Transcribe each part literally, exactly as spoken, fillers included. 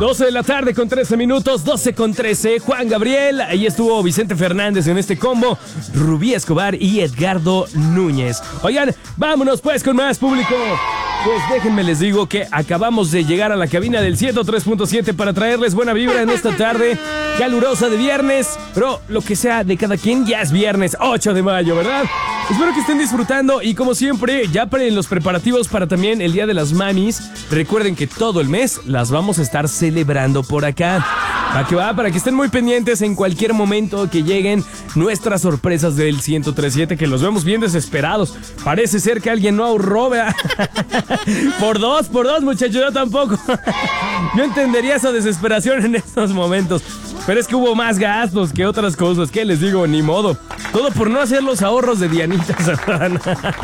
doce de la tarde con trece minutos, doce con trece, Juan Gabriel, ahí estuvo Vicente Fernández en este combo, Rubí Escobar y Edgardo Núñez. Oigan, vámonos pues con más público. Pues déjenme les digo que acabamos de llegar a la cabina del ciento tres punto siete para traerles buena vibra en esta tarde calurosa de viernes, pero lo que sea de cada quien, ya es viernes ocho de mayo, ¿verdad? Espero que estén disfrutando y como siempre, ya en los preparativos para también el Día de las Mamis, recuerden que todo el mes las vamos a estar celebrando por acá. ¿Para qué va? Para que estén muy pendientes en cualquier momento que lleguen nuestras sorpresas del ciento tres punto siete, que los vemos bien desesperados. Parece ser que alguien no ahorró, ¿verdad? Por dos, por dos, muchachos, yo tampoco. Yo entendería esa desesperación en estos momentos. Pero es que hubo más gastos que otras cosas. ¿Qué les digo? Ni modo. Todo por no hacer los ahorros de Dianita Santana.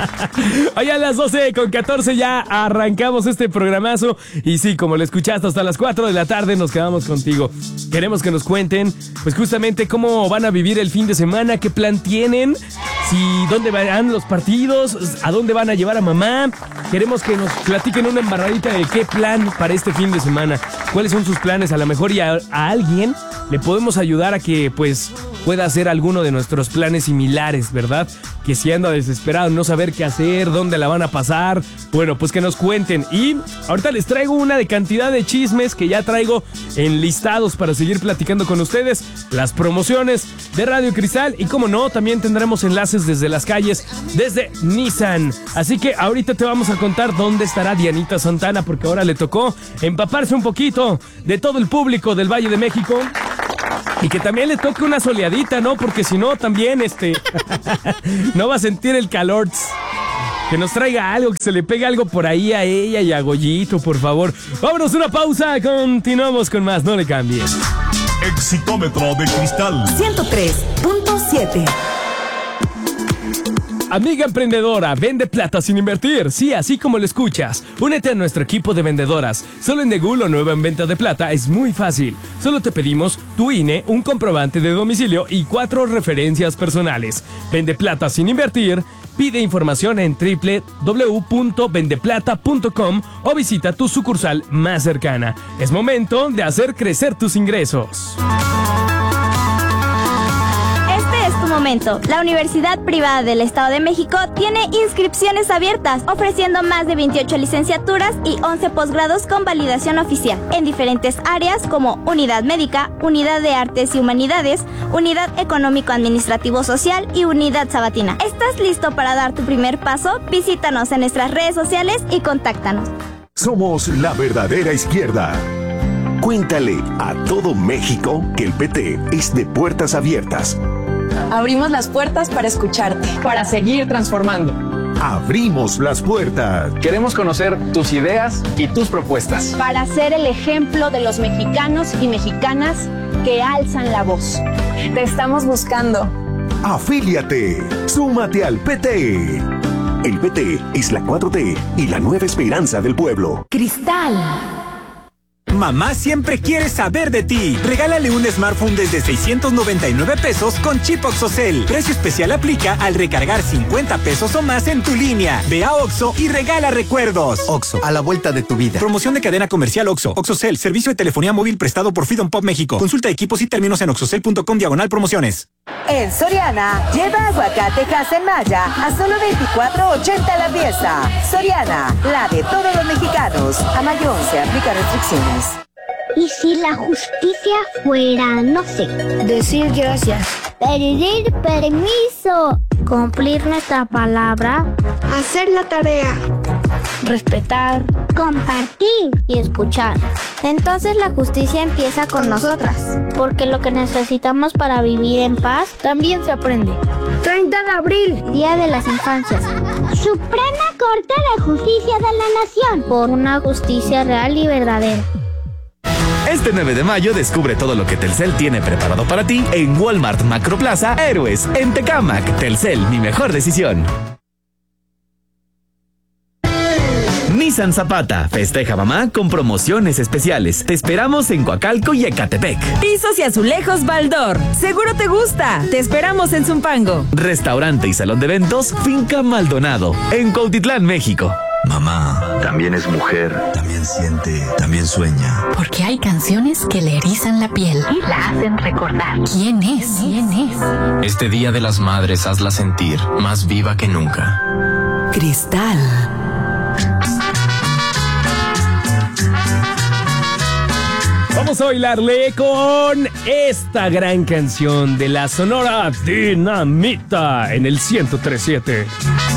Hoy a las doce con catorce ya arrancamos este programazo. Y sí, como lo escuchaste, hasta las cuatro de la tarde nos quedamos contigo. Queremos que nos cuenten, pues justamente cómo van a vivir el fin de semana, qué plan tienen, si dónde van los partidos, a dónde van a llevar a mamá. Queremos que nos platiquen una embarradita de qué plan para este fin de semana. ¿Cuáles son sus planes? A lo mejor y a, a alguien le podemos ayudar a que pues pueda hacer alguno de nuestros planes similares, ¿verdad? Que si anda desesperado, no saber qué hacer, dónde la van a pasar, bueno, pues que nos cuenten. Y ahorita les traigo una de cantidad de chismes que ya traigo enlistados para seguir platicando con ustedes, las promociones de Radio Cristal y como no, también tendremos enlaces desde las calles, desde Nissan. Así que ahorita te vamos a contar dónde estará Dianita Santana, porque ahora le tocó empaparse un poquito de todo el público del Valle de México. Y que también le toque una soleadita, ¿no? Porque si no, también, este... no va a sentir el calor. Que nos traiga algo, que se le pegue algo por ahí a ella y a Goyito, por favor. Vámonos a una pausa, continuamos con más, no le cambies. Exitómetro de Cristal ciento tres punto siete. Amiga emprendedora, vende plata sin invertir. Sí, así como lo escuchas. Únete a nuestro equipo de vendedoras. Solo en Negul o Nueva en Venta de Plata es muy fácil. Solo te pedimos tu I N E, un comprobante de domicilio y cuatro referencias personales. Vende plata sin invertir. Pide información en doble u doble u doble u punto vendeplata punto com o visita tu sucursal más cercana. Es momento de hacer crecer tus ingresos. Momento. La Universidad Privada del Estado de México tiene inscripciones abiertas, ofreciendo más de veintiocho licenciaturas y once posgrados con validación oficial, en diferentes áreas como Unidad Médica, Unidad de Artes y Humanidades, Unidad Económico-Administrativo Social y Unidad Sabatina. ¿Estás listo para dar tu primer paso? Visítanos en nuestras redes sociales y contáctanos. Somos la verdadera izquierda. Cuéntale a todo México que el P T es de puertas abiertas. Abrimos las puertas para escucharte, para seguir transformando. Abrimos las puertas. Queremos conocer tus ideas y tus propuestas. Para ser el ejemplo de los mexicanos y mexicanas que alzan la voz. Te estamos buscando. Afíliate. Súmate al P T. El P T es la cuatro T y la nueva esperanza del pueblo. Cristal. Mamá siempre quiere saber de ti. Regálale un smartphone desde seiscientos noventa y nueve pesos con chip OXXOCEL. Precio especial aplica al recargar cincuenta pesos o más en tu línea. Ve a Oxxo y regala recuerdos. Oxxo, a la vuelta de tu vida. Promoción de cadena comercial Oxxo. OXXOCEL, servicio de telefonía móvil prestado por Freedom Pop México. Consulta equipos y términos en oxxocel punto com diagonal promociones. En Soriana, lleva aguacate en Maya a solo veinticuatro ochenta la pieza. Soriana, la de todos los mexicanos. A mayo once, aplica restricciones. ¿Y si la justicia fuera, no sé, decir gracias, pedir permiso, cumplir nuestra palabra, hacer la tarea, respetar, compartir y escuchar? Entonces la justicia empieza con nosotras, porque lo que necesitamos para vivir en paz también se aprende. treinta de abril, Día de las Infancias. Suprema Corte de Justicia de la Nación, por una justicia real y verdadera. Este nueve de mayo descubre todo lo que Telcel tiene preparado para ti en Walmart Macroplaza Héroes, en Tecámac. Telcel, mi mejor decisión. Nissan Zapata, festeja mamá con promociones especiales. Te esperamos en Coacalco y Ecatepec. Pisos y azulejos Baldor, seguro te gusta. Te esperamos en Zumpango. Restaurante y salón de eventos Finca Maldonado, en Cuautitlán, México. Mamá también es mujer, también siente, también sueña. Porque hay canciones que le erizan la piel y la hacen recordar. ¿Quién es? ¿Quién es? Este Día de las Madres hazla sentir más viva que nunca. Cristal. Vamos a bailarle con esta gran canción de la Sonora Dinamita en el ciento tres punto siete.